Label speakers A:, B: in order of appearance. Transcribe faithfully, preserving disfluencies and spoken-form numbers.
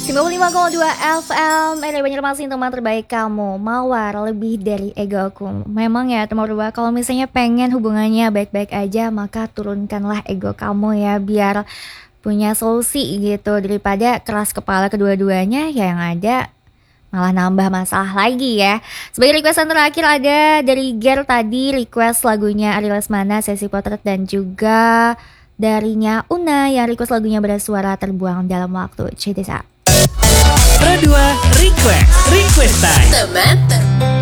A: sembilan puluh lima koma dua F M R Banjarmasin, teman terbaik kamu. Mawar lebih dari egoku. Memang ya teman berdua, kalau misalnya pengen hubungannya baik-baik aja, maka turunkanlah ego kamu ya, biar punya solusi gitu. Daripada keras kepala kedua-duanya, ya yang ada malah nambah masalah lagi ya. Sebagai requestan terakhir ada dari Ger tadi, request lagunya Ari Lesmana, Sesi Potret, dan juga darinya Una yang request lagunya Bersuara Terbuang Dalam Waktu. Check this out.
B: Pro dua Request Request Time.
C: Teman terbaik.